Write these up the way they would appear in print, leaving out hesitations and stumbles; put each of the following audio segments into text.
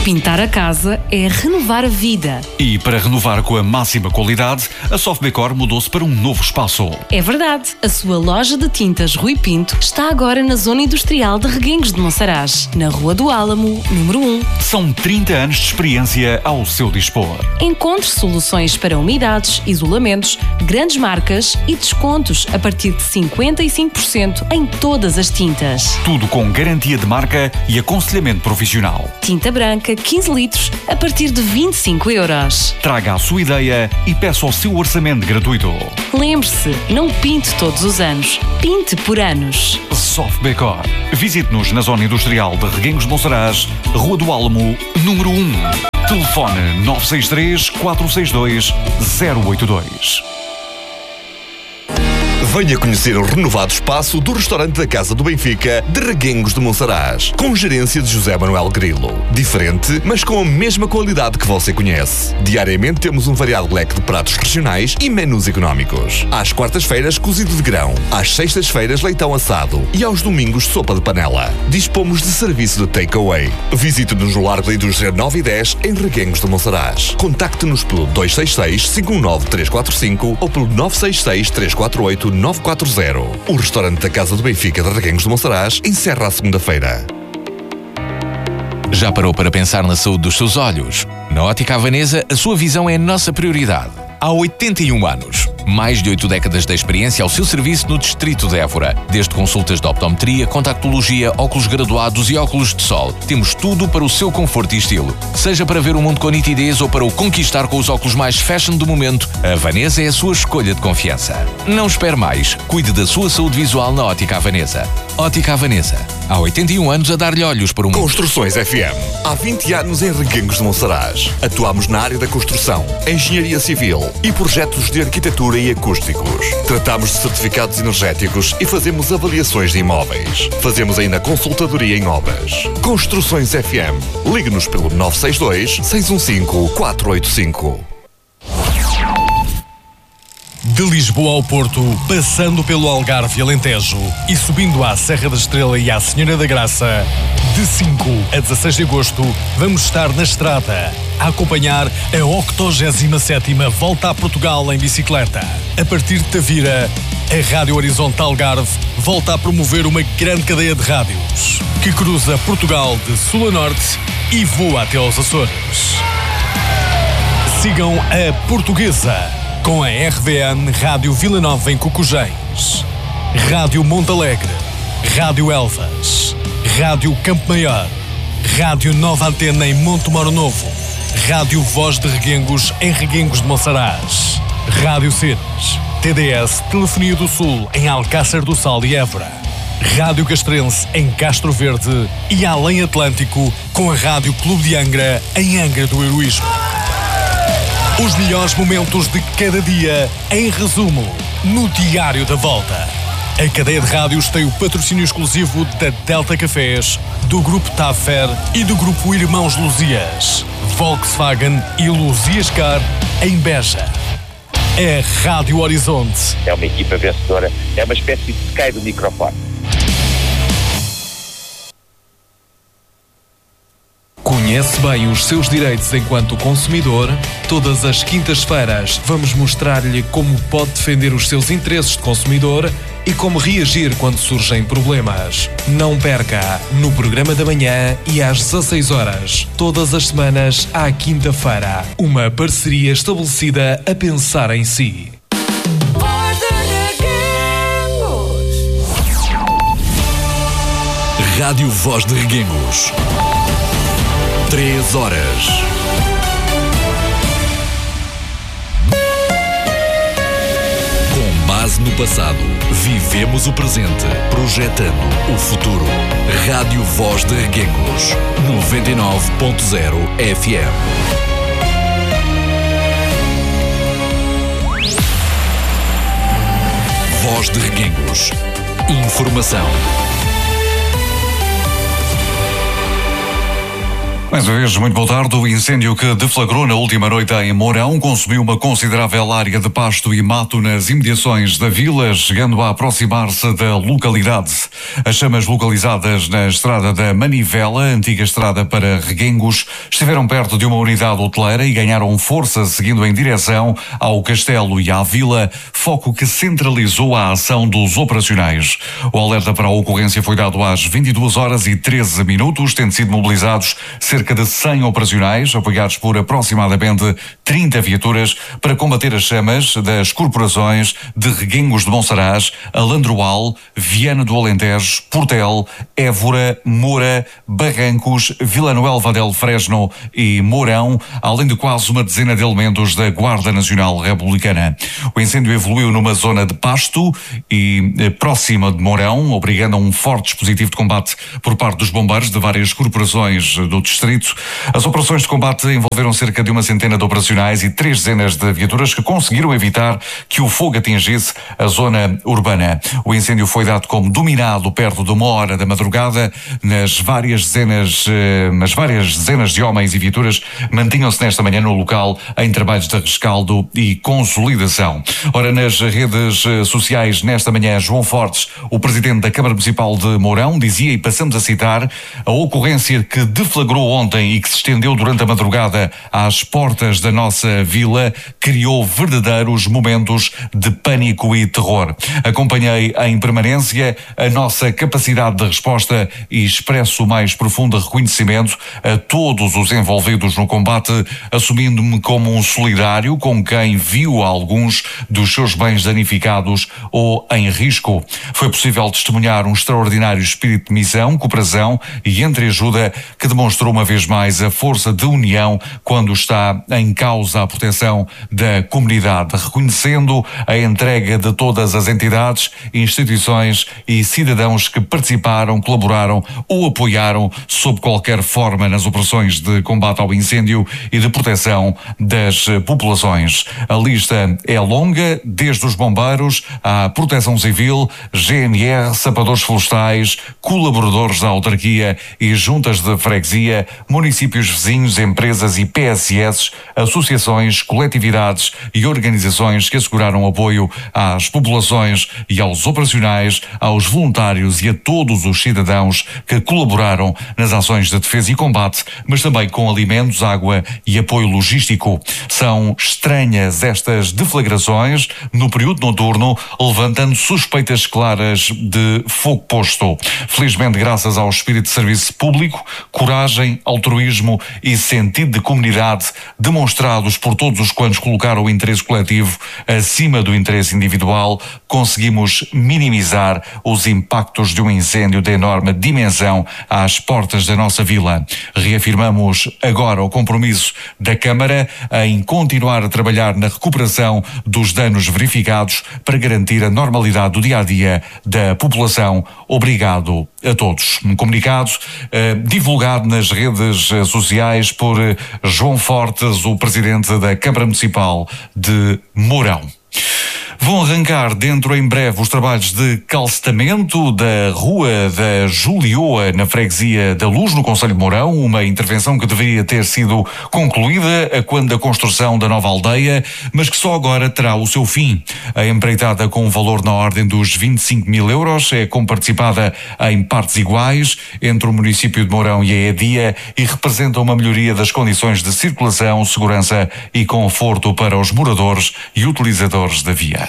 Pintar a casa é renovar a vida. E para renovar com a máxima qualidade, a Softdecor mudou-se para um novo espaço. É verdade, a sua loja de tintas Rui Pinto está agora na zona industrial de Reguengos de Monsaraz, na Rua do Álamo, número 1. São 30 anos de experiência ao seu dispor. Encontre soluções para umidades, isolamentos, grandes marcas e descontos a partir de 55% em todas as tintas. Tudo com garantia de marca e aconselhamento profissional. Tinta branca 15 litros a partir de 25 euros. Traga a sua ideia e peça o seu orçamento gratuito. Lembre-se, não pinte todos os anos, pinte por anos. Softdecor. Visite-nos na zona industrial de Reguengos de Monsaraz, Rua do Álamo, número 1. Telefone 963 462 082. Venha conhecer o renovado espaço do restaurante da Casa do Benfica de Reguengos de Monsaraz, com gerência de José Manuel Grilo. Diferente, mas com a mesma qualidade que você conhece. Diariamente temos um variado leque de pratos regionais e menus económicos. Às quartas-feiras, cozido de grão. Às sextas-feiras, leitão assado. E aos domingos, sopa de panela. Dispomos de serviço de takeaway. Visite-nos no Largo da Indústria 9 e 10, em Reguengos de Monsaraz. Contacte-nos pelo 266-519-345 ou pelo 966-348-940. O restaurante da Casa do Benfica de Reguengos de Monsaraz encerra a segunda-feira. Já parou para pensar na saúde dos seus olhos? Na Ótica Havanesa, a sua visão é a nossa prioridade. Há 81 anos. Mais de 8 décadas de experiência ao seu serviço no Distrito de Évora. Desde consultas de optometria, contactologia, óculos graduados e óculos de sol. Temos tudo para o seu conforto e estilo. Seja para ver o mundo com nitidez ou para o conquistar com os óculos mais fashion do momento, a Havanesa é a sua escolha de confiança. Não espere mais. Cuide da sua saúde visual na Ótica Havanesa. Ótica Havanesa. Há 81 anos a dar-lhe olhos para o mundo. Construções FM. Há 20 anos em Reguengos de Monsaraz. Atuamos na área da construção, engenharia civil e projetos de arquitetura e acústicos. Tratamos de certificados energéticos e fazemos avaliações de imóveis. Fazemos ainda consultadoria em obras. Construções FM. Ligue-nos pelo 962-615-485. De Lisboa ao Porto, passando pelo Algarve e Alentejo e subindo à Serra da Estrela e à Senhora da Graça, de 5 a 16 de agosto, vamos estar na estrada a acompanhar a 87ª Volta a Portugal em bicicleta. A partir de Tavira, a Rádio Horizonte Algarve volta a promover uma grande cadeia de rádios que cruza Portugal de sul a norte e voa até aos Açores. Sigam a Portuguesa com a RVN Rádio Vila Nova em Cocujães, Rádio Montalegre, Rádio Elvas, Rádio Campo Maior, Rádio Nova Antena em Montemoro Novo, Rádio Voz de Reguengos em Reguengos de Monsaraz, Rádio Ceres, TDS Telefonia do Sul em Alcácer do Sal e Évora, Rádio Castrense em Castro Verde e Além Atlântico com a Rádio Clube de Angra em Angra do Heroísmo. Os melhores momentos de cada dia, em resumo, no Diário da Volta. A cadeia de rádios tem o patrocínio exclusivo da Delta Cafés, do Grupo Tafer e do Grupo Irmãos Luzias, Volkswagen e Luzias Car em Beja. É Rádio Horizonte. É uma equipa vencedora, é uma espécie de Sky do microfone. Conhece bem os seus direitos enquanto consumidor? Todas as quintas-feiras vamos mostrar-lhe como pode defender os seus interesses de consumidor e como reagir quando surgem problemas. Não perca, no programa da manhã e às 16 horas, todas as semanas à quinta-feira. Uma parceria estabelecida a pensar em si. Rádio Voz de Reguengos. 3 horas. Com base no passado, vivemos o presente, projetando o futuro. Rádio Voz de Reguengos, 99.0 FM. Voz de Reguengos. Informação. Mais uma vez, muito boa tarde. O incêndio que deflagrou na última noite em Mourão consumiu uma considerável área de pasto e mato nas imediações da vila, chegando a aproximar-se da localidade. As chamas localizadas na estrada da Manivela, antiga estrada para Reguengos, estiveram perto de uma unidade hoteleira e ganharam força seguindo em direção ao castelo e à vila, foco que centralizou a ação dos operacionais. O alerta para a ocorrência foi dado às 22h13, tendo sido mobilizados cerca de 100 operacionais, apoiados por aproximadamente 30 viaturas, para combater as chamas das corporações de Reguengos de Monsaraz, Alandroal, Viana do Alentejo, Portel, Évora, Moura, Barrancos, Vila Nova del Fresno e Mourão, além de quase uma dezena de elementos da Guarda Nacional Republicana. O incêndio evoluiu numa zona de pasto e próxima de Mourão, obrigando a um forte dispositivo de combate por parte dos bombeiros de várias corporações do distrito. As operações de combate envolveram cerca de uma centena de operacionais e 3 dezenas de viaturas que conseguiram evitar que o fogo atingisse a zona urbana. O incêndio foi dado como dominado perto de 1h da madrugada. As várias dezenas de homens e viaturas mantinham-se nesta manhã no local em trabalhos de rescaldo e consolidação. Ora, nas redes sociais nesta manhã, João Fortes, o presidente da Câmara Municipal de Mourão, dizia, e passamos a citar, a ocorrência que deflagrou ontem e que se estendeu durante a madrugada às portas da nossa vila criou verdadeiros momentos de pânico e terror. Acompanhei em permanência a nossa capacidade de resposta e expresso o mais profundo reconhecimento a todos os envolvidos no combate, assumindo-me como um solidário com quem viu alguns dos seus bens danificados ou em risco. Foi possível testemunhar um extraordinário espírito de missão, cooperação e entreajuda que demonstrou uma vez mais a força de união quando está em causa a proteção da comunidade, reconhecendo a entrega de todas as entidades, instituições e cidadãos que participaram, colaboraram ou apoiaram sob qualquer forma nas operações de combate ao incêndio e de proteção das populações. A lista é longa, desde os bombeiros à Proteção Civil, GNR, sapadores florestais, colaboradores da autarquia e juntas de freguesia, municípios vizinhos, empresas e PSS, associações, coletividades e organizações que asseguraram apoio às populações e aos operacionais, aos voluntários e a todos os cidadãos que colaboraram nas ações de defesa e combate, mas também com alimentos, água e apoio logístico. São estranhas estas deflagrações no período noturno, levantando suspeitas claras de fogo posto. Felizmente, graças ao espírito de serviço público, coragem, altruísmo e sentido de comunidade demonstrados por todos os quantos colocaram o interesse coletivo acima do interesse individual, conseguimos minimizar os impactos de um incêndio de enorme dimensão às portas da nossa vila. Reafirmamos agora o compromisso da Câmara em continuar a trabalhar na recuperação dos danos verificados para garantir a normalidade do dia-a-dia da população. Obrigado a todos. Um comunicado divulgado nas redes sociais por João Fortes, o presidente da Câmara Municipal de Mourão. Vão arrancar dentro em breve os trabalhos de calcetamento da Rua da Julioa, na freguesia da Luz, no concelho de Mourão, uma intervenção que deveria ter sido concluída a quando da construção da nova aldeia, mas que só agora terá o seu fim. A empreitada, com um valor na ordem dos 25.000 euros, é comparticipada em partes iguais entre o município de Mourão e a EDIA e representa uma melhoria das condições de circulação, segurança e conforto para os moradores e utilizadores da via.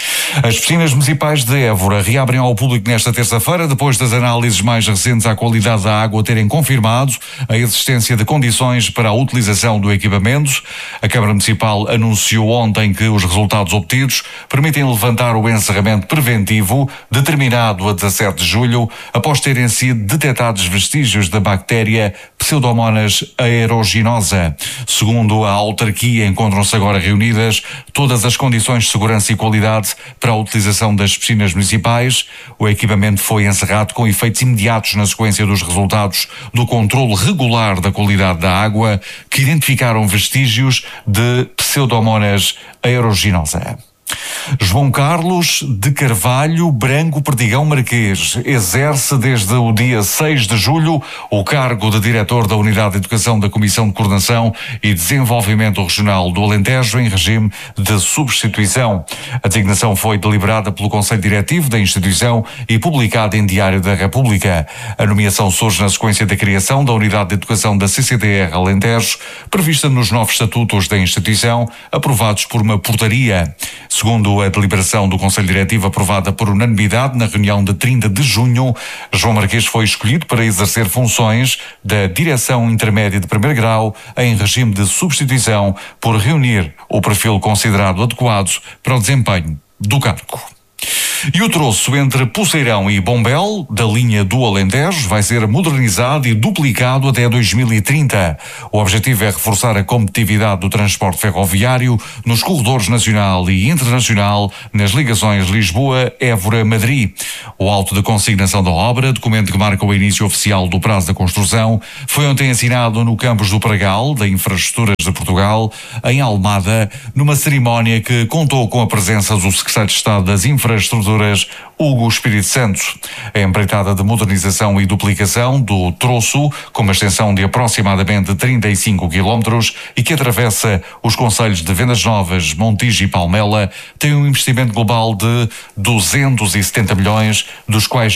As piscinas municipais de Évora reabrem ao público nesta terça-feira, depois das análises mais recentes à qualidade da água terem confirmado a existência de condições para a utilização do equipamento. A Câmara Municipal anunciou ontem que os resultados obtidos permitem levantar o encerramento preventivo determinado a 17 de julho, após terem sido detectados vestígios da bactéria Pseudomonas aeruginosa. Segundo a autarquia, encontram-se agora reunidas todas as condições de segurança e qualidade para a utilização das piscinas municipais. O equipamento foi encerrado com efeitos imediatos na sequência dos resultados do controle regular da qualidade da água, que identificaram vestígios de Pseudomonas aeruginosa. João Carlos de Carvalho Branco Perdigão Marquês exerce desde o dia 6 de julho o cargo de diretor da Unidade de Educação da Comissão de Coordenação e Desenvolvimento Regional do Alentejo em regime de substituição. A designação foi deliberada pelo Conselho Diretivo da instituição e publicada em Diário da República. A nomeação surge na sequência da criação da Unidade de Educação da CCDR Alentejo, prevista nos novos estatutos da instituição, aprovados por uma portaria. Segundo a deliberação do Conselho Diretivo aprovada por unanimidade na reunião de 30 de junho, João Marquês foi escolhido para exercer funções da Direção Intermédia de Primeiro Grau em regime de substituição por reunir o perfil considerado adequado para o desempenho do cargo. E o troço entre Poceirão e Bombel, da linha do Alentejo, vai ser modernizado e duplicado até 2030. O objetivo é reforçar a competitividade do transporte ferroviário nos corredores nacional e internacional nas ligações Lisboa-Évora-Madrid. O auto de consignação da obra, documento que marca o início oficial do prazo da construção, foi ontem assinado no campus do Pragal, da Infraestruturas de Portugal, em Almada, numa cerimónia que contou com a presença do Secretário de Estado das Infraestruturas, Hugo Espírito Santo. A empreitada de modernização e duplicação do troço, com uma extensão de aproximadamente 35 km e que atravessa os concelhos de Vendas Novas, Montijo e Palmela, tem um investimento global de 270 milhões, dos quais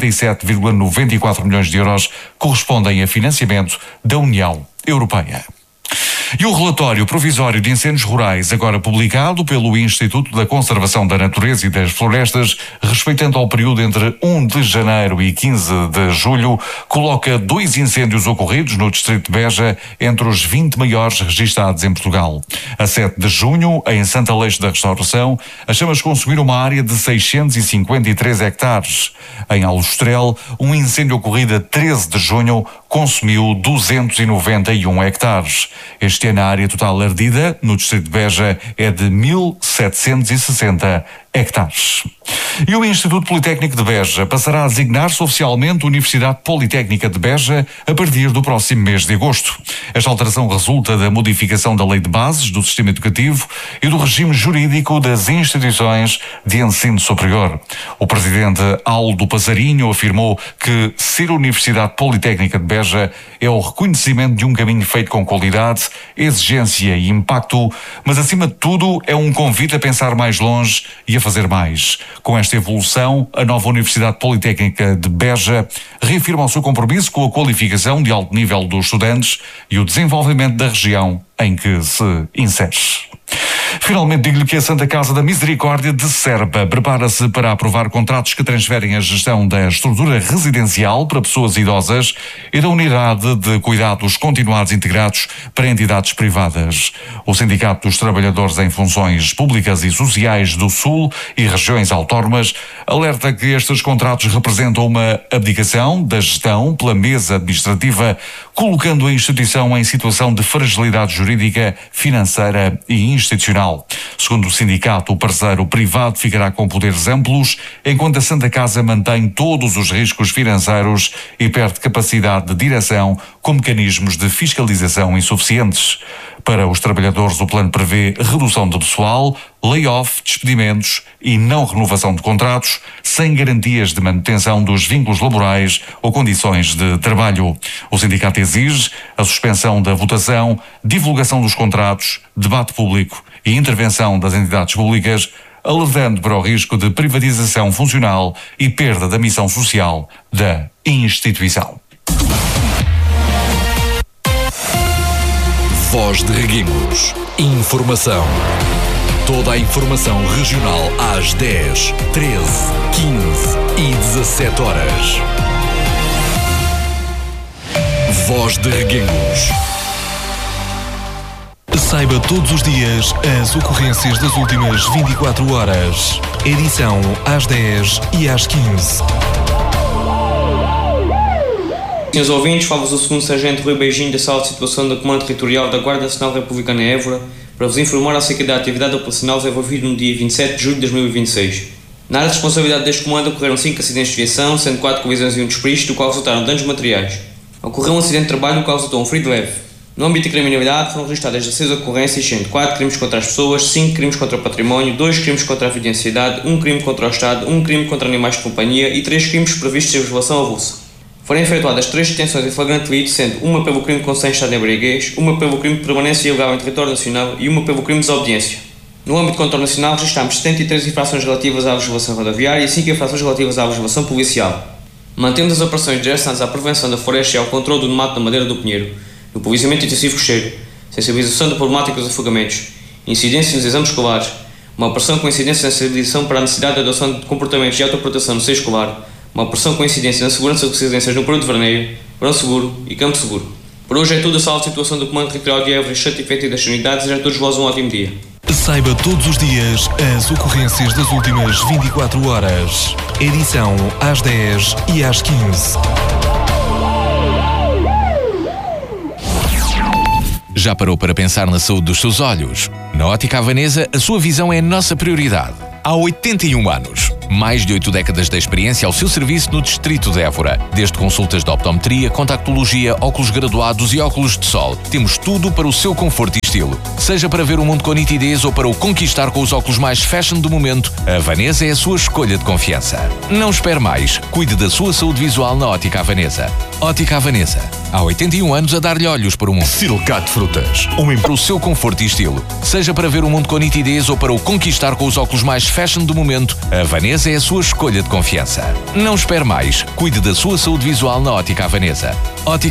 97,94 milhões de euros correspondem a financiamento da União Europeia. E o relatório provisório de incêndios rurais, agora publicado pelo Instituto da Conservação da Natureza e das Florestas, respeitando ao período entre 1 de janeiro e 15 de julho, coloca 2 incêndios ocorridos no distrito de Beja entre os 20 maiores registados em Portugal. A 7 de junho, em Santa Leixo da Restauração, as chamas consumiram uma área de 653 hectares. Em Aljustrel, um incêndio ocorrido a 13 de junho consumiu 291 hectares. Este ano a área total ardida no distrito de Beja é de 1.760 hectares. E o Instituto Politécnico de Beja passará a designar-se oficialmente Universidade Politécnica de Beja a partir do próximo mês de agosto. Esta alteração resulta da modificação da Lei de Bases do Sistema Educativo e do regime jurídico das instituições de ensino superior. O presidente Aldo Passarinho afirmou que ser Universidade Politécnica de Beja é o reconhecimento de um caminho feito com qualidade, exigência e impacto, mas acima de tudo é um convite a pensar mais longe e a fazer mais. Com esta evolução, a nova Universidade Politécnica de Beja reafirma o seu compromisso com a qualificação de alto nível dos estudantes e o desenvolvimento da região em que se insere. Finalmente, digo-lhe que a Santa Casa da Misericórdia de Serpa prepara-se para aprovar contratos que transferem a gestão da estrutura residencial para pessoas idosas e da unidade de cuidados continuados integrados para entidades privadas. O Sindicato dos Trabalhadores em Funções Públicas e Sociais do Sul e regiões autónomas alerta que estes contratos representam uma abdicação da gestão pela mesa administrativa, colocando a instituição em situação de fragilidade jurídica, financeira e institucional. Segundo o sindicato, o parceiro privado ficará com poderes amplos, enquanto a Santa Casa mantém todos os riscos financeiros e perde capacidade de direção com mecanismos de fiscalização insuficientes. Para os trabalhadores, o plano prevê redução de pessoal, layoff, despedimentos e não renovação de contratos, sem garantias de manutenção dos vínculos laborais ou condições de trabalho. O sindicato exige a suspensão da votação, divulgação dos contratos, debate público e intervenção das entidades públicas, alertando para o risco de privatização funcional e perda da missão social da instituição. Voz de Reguengos. Informação. Toda a informação regional às 10, 13, 15 e 17 horas. Voz de Reguengos. Saiba todos os dias as ocorrências das últimas 24 horas. Edição às 10 e às 15. Senhores ouvintes, fala-vos o 2º Sargento Rui Beijinho da Sala de Situação da Comando Territorial da Guarda Nacional Republicana em Évora para vos informar acerca da atividade operacional desenvolvida no dia 27 de julho de 2026. Na área de responsabilidade deste comando ocorreram 5 acidentes de viação, sendo 4 colisões e um despristo, do qual resultaram danos materiais. Ocorreu um acidente de trabalho, no qual resultou um ferido leve. No âmbito da criminalidade foram registradas 16 ocorrências, sendo 4 crimes contra as pessoas, 5 crimes contra o património, 2 crimes contra a evidencialidade, 1 crime contra o Estado, 1 crime contra animais de companhia e 3 crimes previstos em legislação avulsa. Foram efetuadas 3 detenções em flagrante delito, sendo uma pelo crime de condução em estado de embriaguez, uma pelo crime de permanência ilegal em território nacional e uma pelo crime de desobediência. No âmbito do controle nacional registramos 73 infrações relativas à legislação rodoviária e 5 infrações relativas à legislação policial. Mantemos as operações direcionadas à prevenção da floresta e ao controle do mato da madeira do pinheiro, no policiamento intensivo costeiro, sensibilização da problemática dos afogamentos, incidência nos exames escolares, uma operação com incidência na sensibilização para a necessidade de adoção de comportamentos de autoproteção no seio escolar, uma operação com incidência na segurança de residências no período de verneio, verão seguro e campo seguro. Por hoje é tudo. A sala de situação do Comando Territorial de Évora, exceto efetivo das unidades, e a todos vós um ótimo dia. Saiba todos os dias as ocorrências das últimas 24 horas. Edição às 10 e às 15. Já parou para pensar na saúde dos seus olhos? Na Ótica Havanesa, a sua visão é a nossa prioridade. Há 81 anos, mais de 8 décadas de experiência ao seu serviço no Distrito de Évora. Desde consultas de optometria, contactologia, óculos graduados e óculos de sol. Temos tudo para o seu conforto e estilo. Seja para ver o mundo com nitidez ou para o conquistar com os óculos mais fashion do momento, a Havanesa é a sua escolha de confiança. Não espere mais. Cuide da sua saúde visual na Ótica Havanesa. Ótica Havanesa. Há 81 anos a dar-lhe olhos para o mundo. Silcat Frutas. Para o seu conforto e estilo. Seja para ver o mundo com nitidez ou para o conquistar com os óculos mais fashion do momento, a Havanesa é a sua escolha de confiança. Não espere mais. Cuide da sua saúde visual na Ótica Havanesa. Ótica